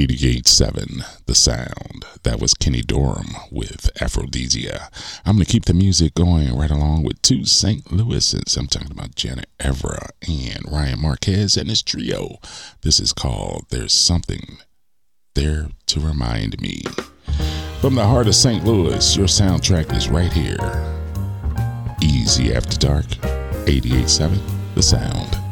88.7 The Sound. That was Kenny Dorham with Aphrodisia. I'm going to keep the music going right along with two St. Louisans. I'm talking about Janet Evra and Ryan Marquez and his trio. This is called There's Something There to Remind Me. From the heart of St. Louis, your soundtrack is right here. Easy After Dark, 88.7 The Sound.